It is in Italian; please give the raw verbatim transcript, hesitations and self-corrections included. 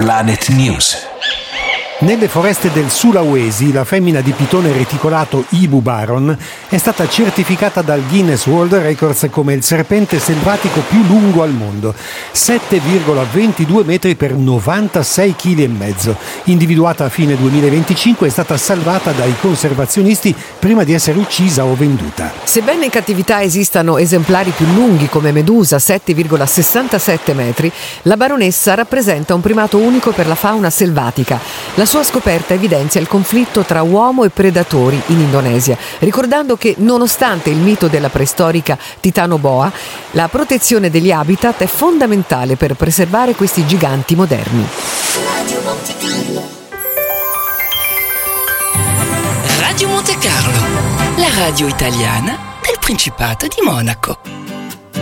Planet News. Nelle foreste del Sulawesi, la femmina di pitone reticolato Ibu Baron è stata certificata dal Guinness World Records come il serpente selvatico più lungo al mondo, sette virgola ventidue metri per novantasei chili e mezzo. Individuata a fine duemilaventicinque, è stata salvata dai conservazionisti prima di essere uccisa o venduta. Sebbene in cattività esistano esemplari più lunghi come Medusa, sette virgola sessantasette metri, la baronessa rappresenta un primato unico per la fauna selvatica. La sua scoperta evidenzia il conflitto tra uomo e predatori in Indonesia, ricordando che nonostante il mito della preistorica Titano Boa, la protezione degli habitat è fondamentale per preservare questi giganti moderni. Radio Monte Carlo, la radio italiana del Principato di Monaco.